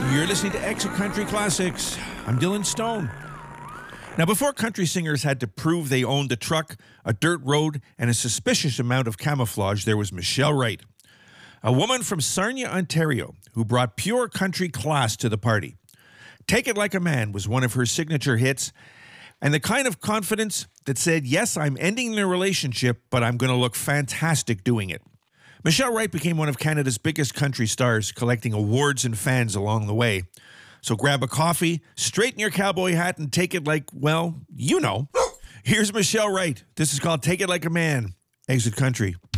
You're listening to Exit Country Classics. I'm Dylan Stone. Now, before country singers had to prove they owned a truck, a dirt road, and a suspicious amount of camouflage, there was Michelle Wright, a woman from Sarnia, Ontario, who brought pure country class to the party. Take It Like a Man was one of her signature hits, and the kind of confidence that said, yes, I'm ending the relationship, but I'm going to look fantastic doing it. Michelle Wright became one of Canada's biggest country stars, collecting awards and fans along the way. So grab a coffee, straighten your cowboy hat, and take it like, well, you know. Here's Michelle Wright. This is called Take It Like a Man. Exit Country.